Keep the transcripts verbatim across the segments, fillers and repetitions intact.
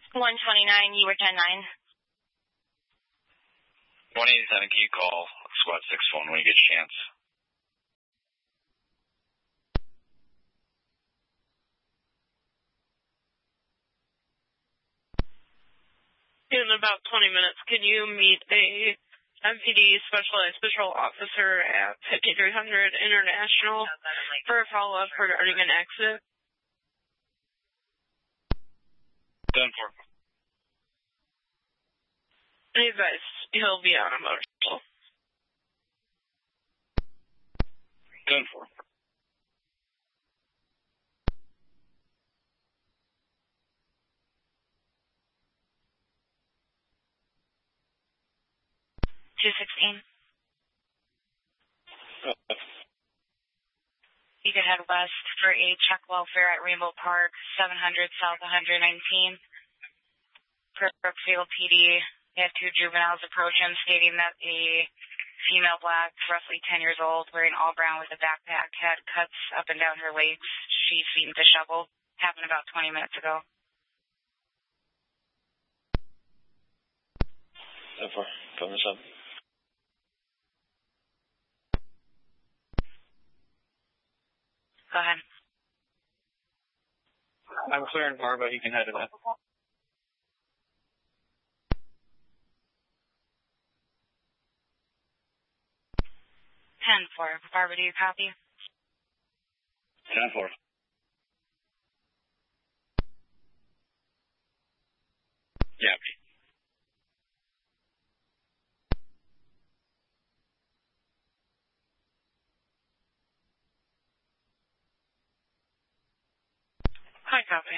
one twenty-nine, you were ten nine. one eighty-seven, can you call squad six one when you get a chance? In about twenty minutes, can you meet a M P D Specialized Patrol Officer at fifty-three hundred International for a follow-up regarding an accident? Done for. Be advised, he'll be on a motorcycle. Done for. two sixteen. You could head west for a check welfare at Rainbow Park, seven hundred South one nineteen. Per Brookfield P D, they have two juveniles approach him stating that a female black, roughly ten years old, wearing all brown with a backpack, had cuts up and down her legs. She's feet disheveled. Happened about twenty minutes ago. So far, phone this up. Go ahead. I'm clearing car, but you can head it up. ten four. Barbara, do you copy? ten four. Yeah. Hi, copy.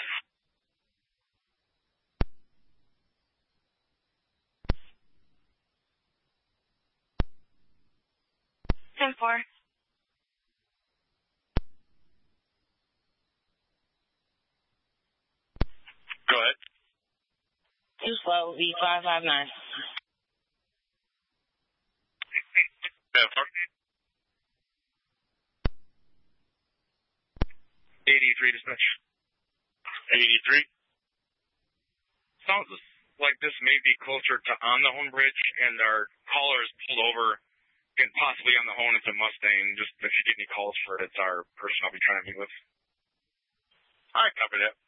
ten four. Go ahead. two twelve V five five nine. ten four. eighty-three dispatch. eighty-three. Sounds like this may be closer to on the Hone Bridge, and our caller is pulled over and possibly on the Hone. It's a Mustang. Just if you get any calls for it, it's our person I'll be trying to meet with. All right, copy that.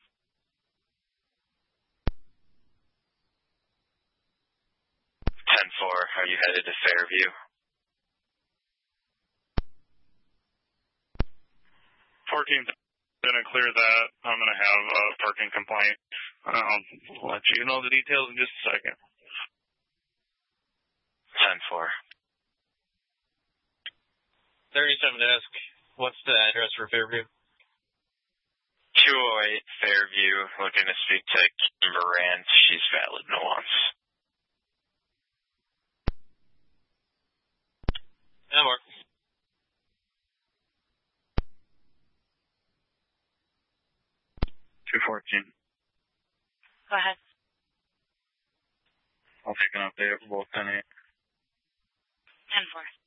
ten four, are you headed to Fairview? fourteen. Gonna clear that. I'm gonna have a parking complaint. I'll let you know the details in just a second. ten four. thirty-seven desk. What's the address for Fairview? two oh eight Fairview. Looking to speak to Kimber Rand. She's valid nuance. That works. two fourteen. Go ahead. I'll take an update for both ten eight. ten four.